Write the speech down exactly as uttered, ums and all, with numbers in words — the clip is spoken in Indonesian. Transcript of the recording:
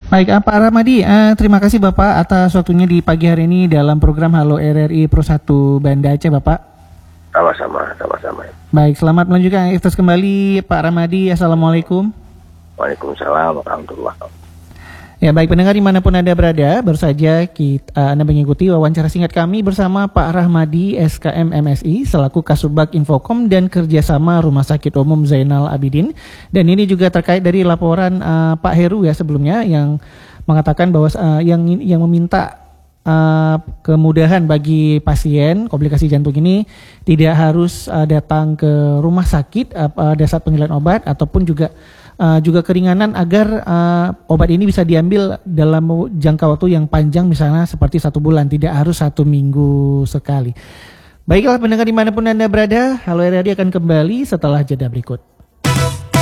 Baik, uh, Pak Ramadi, uh, terima kasih Bapak atas waktunya di pagi hari ini dalam program Halo R R I Pro satu Banda Aceh, Bapak. Sama-sama, sama-sama. Baik, selamat melanjutkan aktivitas kembali Pak Ramadi. Assalamualaikum. Waalaikumsalam warahmatullahi wabarakatuh. Ya, baik pendengar dimanapun Anda berada, baru saja kita, uh, Anda mengikuti wawancara singkat kami bersama Pak Rahmadi S K M M S I selaku Kasubag Infokom dan Kerjasama Rumah Sakit Umum Zainal Abidin. Dan ini juga terkait dari laporan uh, Pak Heru ya sebelumnya yang mengatakan bahwa uh, yang yang meminta uh, kemudahan bagi pasien komplikasi jantung ini tidak harus uh, datang ke rumah sakit uh, pada saat pengiriman obat ataupun juga Uh, juga keringanan agar uh, obat ini bisa diambil dalam jangka waktu yang panjang, misalnya seperti satu bulan, tidak harus satu minggu sekali. Baiklah pendengar dimanapun Anda berada, Halo R R I akan kembali setelah jeda berikut.